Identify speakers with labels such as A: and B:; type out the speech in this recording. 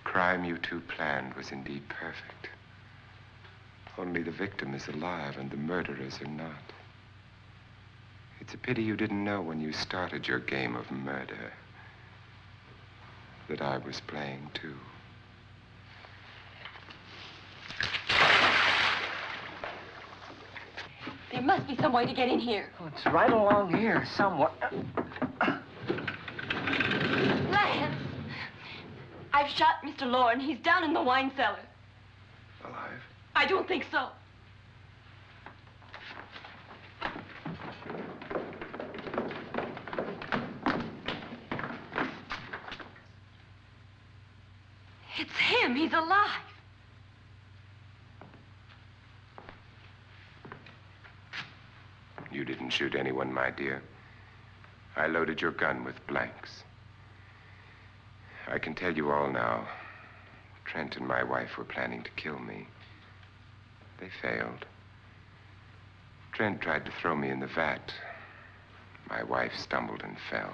A: crime you two planned was indeed perfect. Only the victim is alive and the murderers are not. It's a pity you didn't know when you started your game of murder that I was playing too.
B: There must be some way to get in here.
C: Oh, it's right along here somewhere.
B: Lance! I've shot Mr. Loren. He's down in the wine cellar.
A: Alive?
B: I don't think so. It's him. He's alive.
A: You didn't shoot anyone, my dear. I loaded your gun with blanks. I can tell you all now. Trent and my wife were planning to kill me. They failed. Trent tried to throw me in the vat. My wife stumbled and fell.